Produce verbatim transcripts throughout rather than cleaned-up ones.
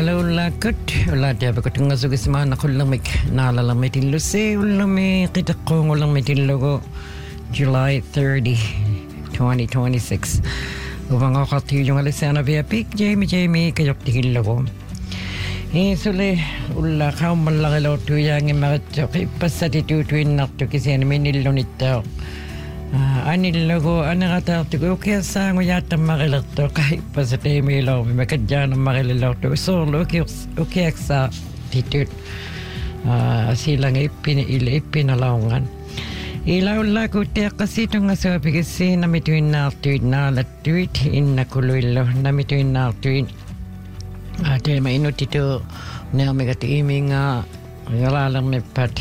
Hello, lakot. Wala tayo ba kutunga sa gisma na kulamik. Naalala may tilo si ulami kita ko ulang may tilo ko. July thirtieth, twenty twenty-six. Upang ako katiyo yung alisana via pic. Jamie, Jamie, kayok tilo ko. Eh, suli, ula ka malaki lo tuya ng mga tsoki. Pasati tutuin na to kasi ano may nilo nito. Uh, anil ko, ano ka tayo ko, kaya sa ngo yata makilato kahit pa sa tayo may ilaw, may makadyan ang makilato. So, okay, okay sa titut. Uh, silang ipinila, ipinalaungan. Ilaw la ko tayo kasi ito nga sabi kasi namituin na tuit na latuit, inakuloy lo, namituin na tuit. At uh, mainot ito na may katiiming nga, ngalalang may pat.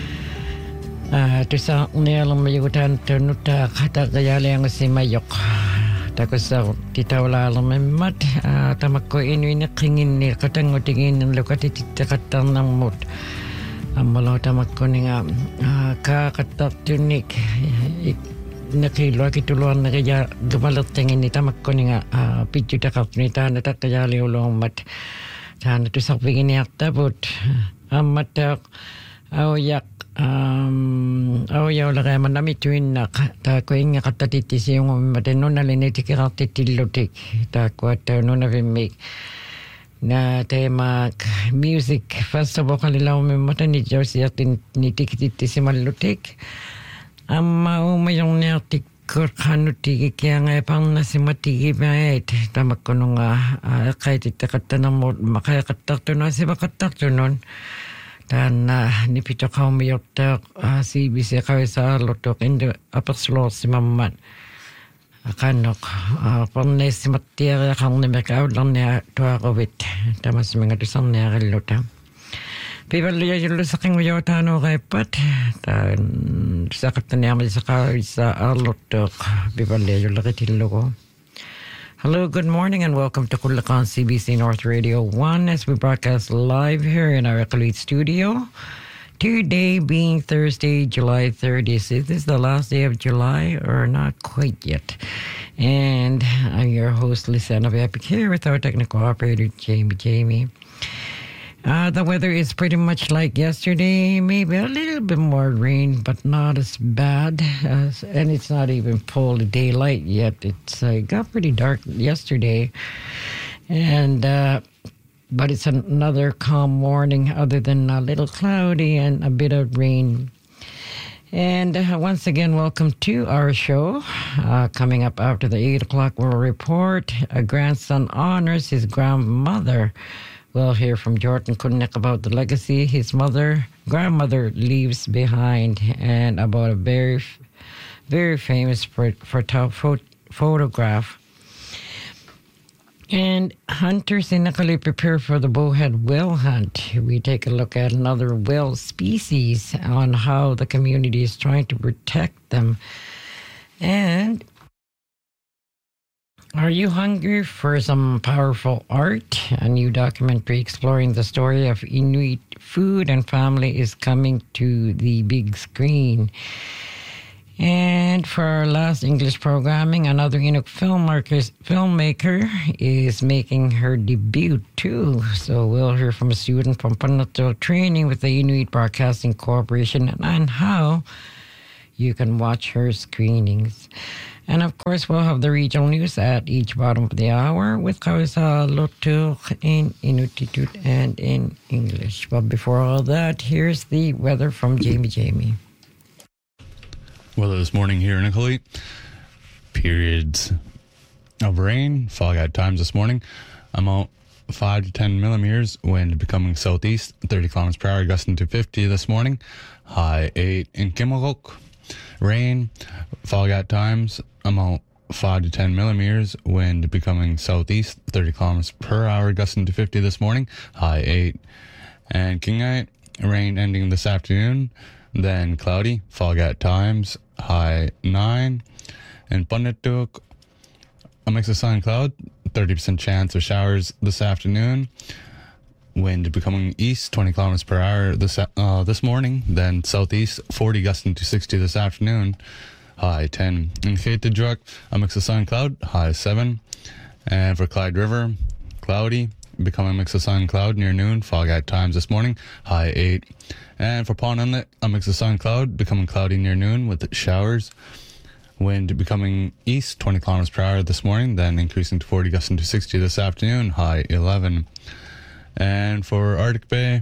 Ah, tu sa nialang mayutan tunuta kata kayali ang si mayok. Takos sa titawala lang may mat. Ah, tamak ko inuin na kingin ni katang utingin ng lukat itikatang ng mut. Amalo tamak ko ni nga kakatak tunik. Nakilwa kituluan na kaya gumalat tingin ni tamak ko ni nga pidyo takap ni tana tak kayali ulong mat. Tana tu sa pingin ni aktabot. Amatak awayak um oh ya la kaya manami tuin na ta ko inga katatiti yung mateno na liniti kiratitillotik ta ko ta no na make na tema music festival kanila may mata ni Jersey at ni tikititi si malutik amma umayong nertik kanuti kaya nga pang nasimati gibait tamak ko nung kahit itakata na mo makayakatakto na si makatakto nun. Dan uh, nipito ka umiyot uh, C B C kawin sa lotok hindi apaslo si mamat. Kanok, uh, pang nasimatira kang nimekaw lang niya tuwa kawit. Tama sa mga dusang niya kalota. Pipaliya yung lusaking uyota no kay pat. Dan sakat na niya sa kawin sa lotok. Pipaliya yung lakitilo ko. Hello, good morning, and welcome to Kulakan C B C North Radio one as we broadcast live here in our Ecolete studio. Today being Thursday, July thirtieth. Is this the last day of July or not quite yet? And I'm your host, Lisa Epic, here with our technical operator, Jamie Jamie. Uh, the weather is pretty much like yesterday, maybe a little bit more rain, but not as bad. As, and it's not even full daylight yet. It's uh, got pretty dark yesterday. And, uh, but it's another calm morning other than a little cloudy and a bit of rain. And uh, once again, welcome to our show. Uh, coming up after the eight o'clock, we'll report a grandson honors his grandmother. We'll hear from Jordan Kunnik about the legacy his mother, grandmother leaves behind and about a very, very famous photo, photograph. And hunters in Nakali prepare for the bowhead whale hunt. We take a look at another whale species on how the community is trying to protect them. And are you hungry for some powerful art? A new documentary exploring the story of Inuit food and family is coming to the big screen. And for our last English programming, another Inuk filmmaker is making her debut too. So we'll hear from a student from Panato training with the Inuit Broadcasting Corporation and how you can watch her screenings. And of course, we'll have the regional news at each bottom of the hour with Kawisa Lotuk in Inuktitut and in English. But before all that, here's the weather from Jamie Jamie. Weather this morning here in Ecolete. Periods of rain, fog at times this morning. Amount five to ten millimeters, wind becoming southeast, thirty kilometers per hour, gusting to fifty this morning. High eight in Kimmelhoek. Rain, fog at times, amount five to ten millimeters, wind becoming southeast, thirty kilometers per hour, gusting to fifty this morning, high eight. And Kingite, rain ending this afternoon, then cloudy, fog at times, high nine. And Pundituk, a mix of sun and cloud, thirty percent chance of showers this afternoon. Wind becoming east, twenty kilometers per hour this uh, this morning. Then southeast, forty gusting to sixty this afternoon. High ten. In Kaitadjuk, a mix of sun and cloud, high seven. And for Clyde River, cloudy, becoming a mix of sun and cloud near noon. Fog at times this morning, high eight. And for Pond Inlet, a mix of sun and cloud, becoming cloudy near noon with showers. Wind becoming east, twenty kilometers per hour this morning, then increasing to forty, gusting to sixty this afternoon, high eleven. And for Arctic Bay,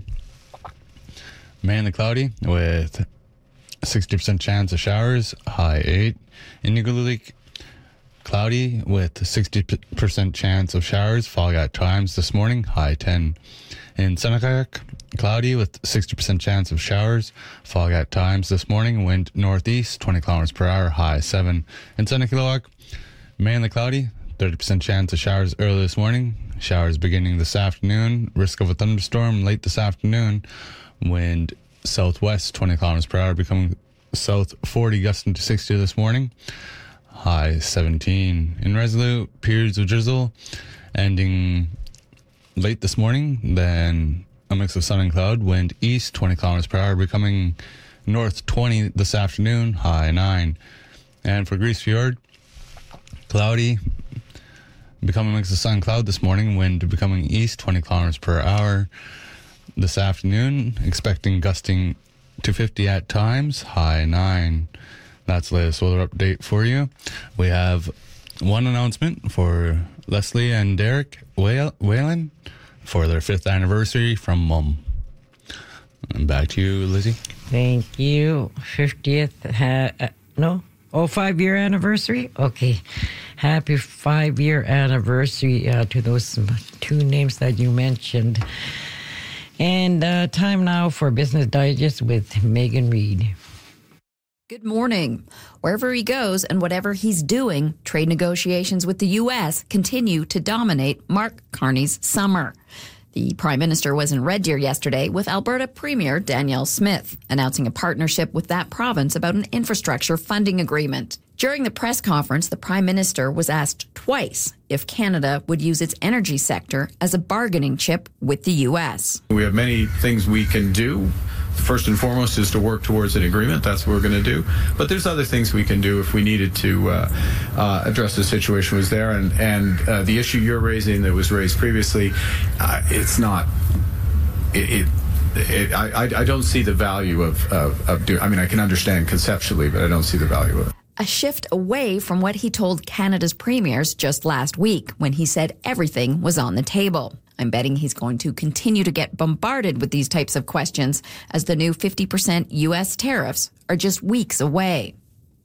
mainly cloudy with sixty percent chance of showers, high eight. In Nigulik, cloudy with sixty percent chance of showers, fog at times this morning, high ten. In Senakayak, cloudy with sixty percent chance of showers, fog at times this morning, wind northeast, twenty kilometers per hour, high seven. In Senakilawak, mainly cloudy, thirty percent chance of showers early this morning, showers beginning this afternoon, risk of a thunderstorm late this afternoon, wind southwest, twenty kilometers per hour, becoming south forty, gusting to sixty this morning, high seventeen. In Resolute, periods of drizzle ending late this morning, then a mix of sun and cloud, wind east, twenty kilometers per hour, becoming north twenty this afternoon, high nine. And for Grise Fjord, cloudy, becoming a mix of sun and cloud this morning, wind becoming east, twenty kilometers per hour this afternoon, expecting gusting to fifty at times, high nine. That's the latest weather update for you. We have one announcement for Leslie and Derek Whalen for their fifth anniversary from Mum. And back to you, Lizzie. Thank you. fiftieth, ha- uh, no? Oh, five-year anniversary? Okay. Happy five-year anniversary uh, to those two names that you mentioned. And uh, time now for Business Digest with Megan Reid. Good morning. Wherever he goes and whatever he's doing, trade negotiations with the U S continue to dominate Mark Carney's summer. The Prime Minister was in Red Deer yesterday with Alberta Premier Danielle Smith, announcing a partnership with that province about an infrastructure funding agreement. During the press conference, the Prime Minister was asked twice if Canada would use its energy sector as a bargaining chip with the U S. We have many things we can do. First and foremost is to work towards an agreement. That's what we're going to do. But there's other things we can do if we needed to uh, uh, address the situation was there. And, and uh, the issue you're raising that was raised previously, uh, it's not... It, it, it, I, I don't see the value of, of, of doing... I mean, I can understand conceptually, but I don't see the value of it. A shift away from what he told Canada's premiers just last week when he said everything was on the table. I'm betting he's going to continue to get bombarded with these types of questions as the new fifty percent U S tariffs are just weeks away.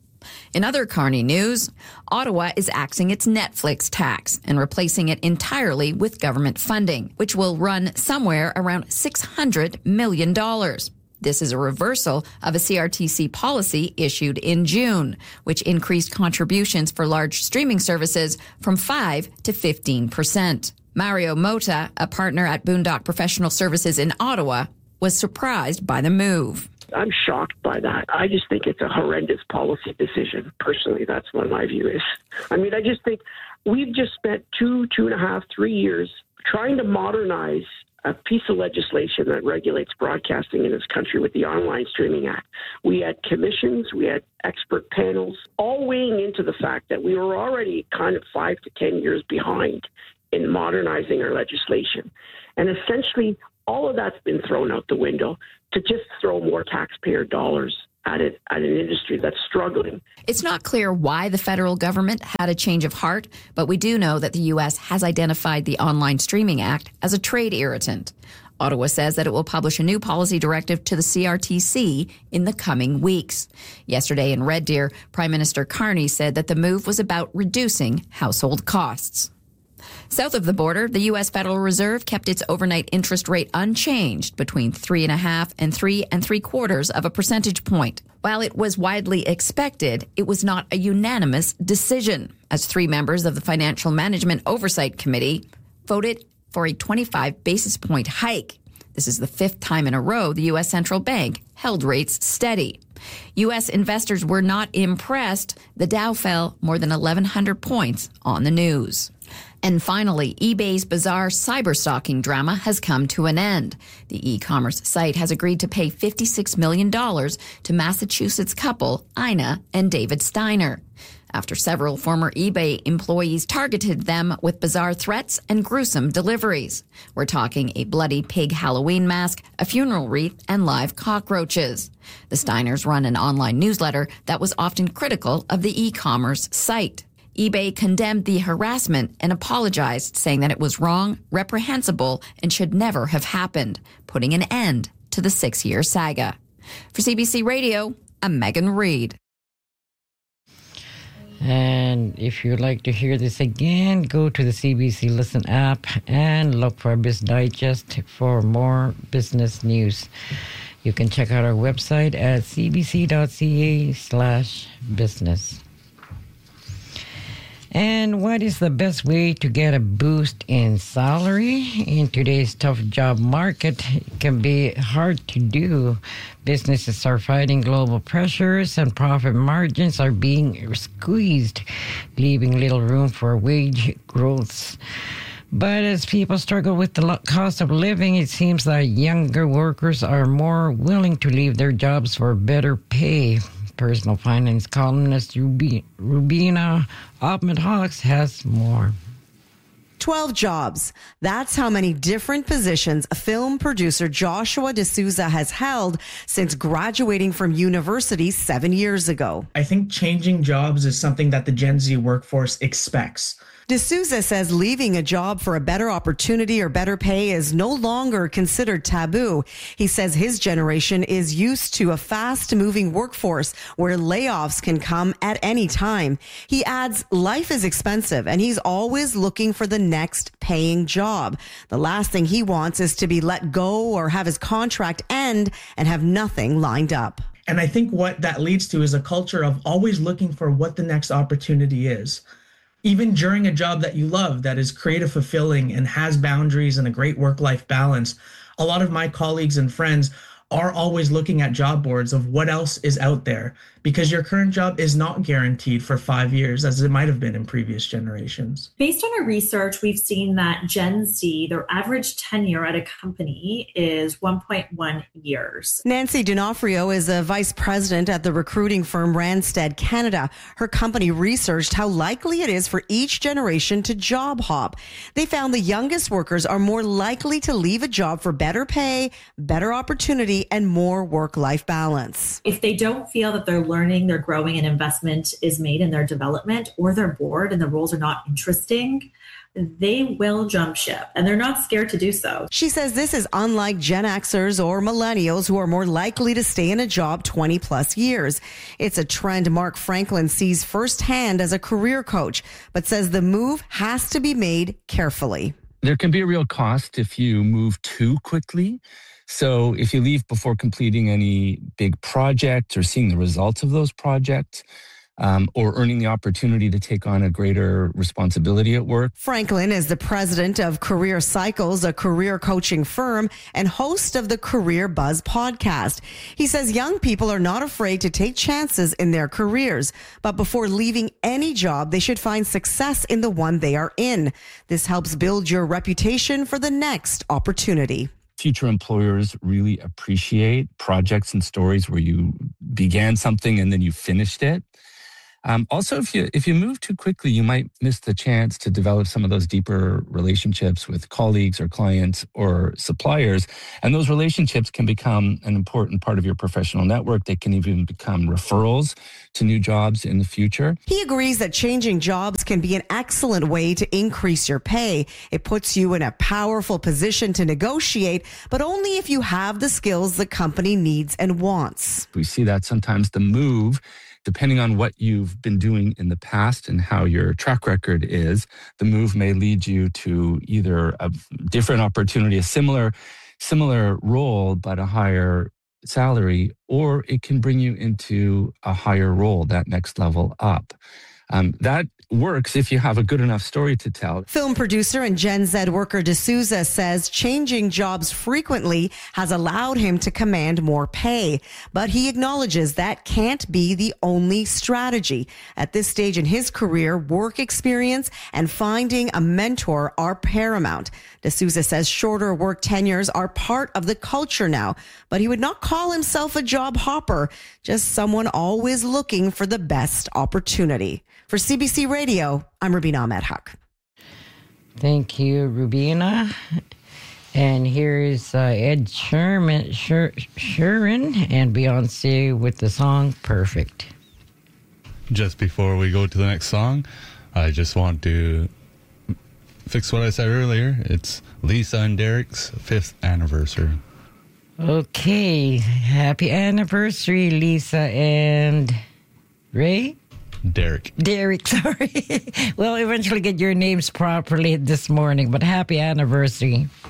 In other Carney news, Ottawa is axing its Netflix tax and replacing it entirely with government funding, which will run somewhere around six hundred million dollars. This is a reversal of a C R T C policy issued in June, which increased contributions for large streaming services from five to fifteen percent. Mario Mota, a partner at Boondock Professional Services in Ottawa, was surprised by the move. I'm shocked by that. I just think it's a horrendous policy decision. Personally, that's what my view is. I mean, I just think we've just spent two, two and a half, three years trying to modernize a piece of legislation that regulates broadcasting in this country with the Online Streaming Act. We had commissions, we had expert panels, all weighing into the fact that we were already kind of five to ten years behind in modernizing our legislation. And essentially, all of that's been thrown out the window to just throw more taxpayer dollars at it, at an industry that's struggling. It's not clear why the federal government had a change of heart, but we do know that the U S has identified the Online Streaming Act as a trade irritant. Ottawa says that it will publish a new policy directive to the C R T C in the coming weeks. Yesterday in Red Deer, Prime Minister Carney said that the move was about reducing household costs. South of the border, the U S Federal Reserve kept its overnight interest rate unchanged between three and a half and three and three quarters of a percentage point. While it was widely expected, it was not a unanimous decision, as three members of the Financial Management Oversight Committee voted for a twenty-five basis point hike. This is the fifth time in a row the U S Central Bank held rates steady. U S investors were not impressed. The Dow fell more than eleven hundred points on the news. And finally, eBay's bizarre cyberstalking drama has come to an end. The e-commerce site has agreed to pay fifty-six million dollars to Massachusetts couple Ina and David Steiner. after several former eBay employees targeted them with bizarre threats and gruesome deliveries. We're talking a bloody pig Halloween mask, a funeral wreath, and live cockroaches. The Steiners run an online newsletter that was often critical of the e-commerce site. eBay condemned the harassment and apologized, saying that it was wrong, reprehensible, and should never have happened, putting an end to the six-year saga. For C B C Radio, I'm Megan Reid. And if you'd like to hear this again, go to the C B C Listen app and look for Biz Digest for more business news. You can check out our website at cbc.ca slash business. And what is the best way to get a boost in salary? In today's tough job market, it can be hard to do. Businesses are fighting global pressures and profit margins are being squeezed, leaving little room for wage growths. But as people struggle with the cost of living, it seems that younger workers are more willing to leave their jobs for better pay. Personal finance columnist Rubi, Rubina Ahmed-Hawks has more. twelve jobs. That's how many different positions film producer Joshua D'Souza has held since graduating from university seven years ago. I think changing jobs is something that the Gen Z workforce expects. D'Souza says leaving a job for a better opportunity or better pay is no longer considered taboo. He says his generation is used to a fast-moving workforce where layoffs can come at any time. He adds life is expensive and he's always looking for the next paying job. The last thing he wants is to be let go or have his contract end and have nothing lined up. And I think what that leads to is a culture of always looking for what the next opportunity is. Even during a job that you love, that is creative, fulfilling, and has boundaries and a great work-life balance, a lot of my colleagues and friends are always looking at job boards of what else is out there, because your current job is not guaranteed for five years as it might have been in previous generations. Based on our research, we've seen that Gen Z, their average tenure at a company is one point one years. Nancy D'Onofrio is a vice president at the recruiting firm Randstad Canada. Her company researched how likely it is for each generation to job hop. They found the youngest workers are more likely to leave a job for better pay, better opportunity, and more work-life balance. If they don't feel that they're learning, they're growing, and investment is made in their development, or they're bored and the roles are not interesting, they will jump ship, and they're not scared to do so. She says this is unlike Gen Xers or millennials who are more likely to stay in a job twenty plus years. It's a trend Mark Franklin sees firsthand as a career coach, but says the move has to be made carefully. There can be a real cost if you move too quickly. So if you leave before completing any big project or seeing the results of those projects, um, or earning the opportunity to take on a greater responsibility at work. Franklin is the president of Career Cycles, a career coaching firm, and host of the Career Buzz podcast. He says young people are not afraid to take chances in their careers, but before leaving any job, they should find success in the one they are in. This helps build your reputation for the next opportunity. Future employers really appreciate projects and stories where you began something and then you finished it. Um, also, if you if you move too quickly, you might miss the chance to develop some of those deeper relationships with colleagues or clients or suppliers. And those relationships can become an important part of your professional network. They can even become referrals to new jobs in the future. He agrees that changing jobs can be an excellent way to increase your pay. It puts you in a powerful position to negotiate, but only if you have the skills the company needs and wants. We see that sometimes the move, depending on what you've been doing in the past and how your track record is, the move may lead you to either a different opportunity, a similar, similar role, but a higher salary, or it can bring you into a higher role, that next level up. Um, that works if you have a good enough story to tell. Film producer and Gen Z worker D'Souza says changing jobs frequently has allowed him to command more pay, but he acknowledges that can't be the only strategy. At this stage in his career, work experience and finding a mentor are paramount. D'Souza says shorter work tenures are part of the culture now, but he would not call himself a job hopper, just someone always looking for the best opportunity. For C B C Radio, I'm Rubina Ahmed Haq. Thank you, Rubina. And here's uh, Ed Sheeran, Sher- Sheeran and Beyonce with the song Perfect. Just before we go to the next song, I just want to fix what I said earlier. It's Lisa and Derek's fifth anniversary. Okay. Happy anniversary, Lisa and Ray? Derek. Derek, sorry. We'll eventually get your names properly this morning, but happy anniversary.